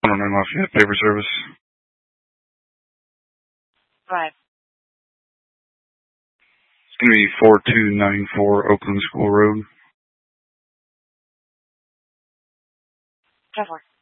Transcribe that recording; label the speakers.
Speaker 1: don't know Lafayette paper service.
Speaker 2: Right.
Speaker 1: It's going to be 4294 Oakland School Road.
Speaker 2: Definitely.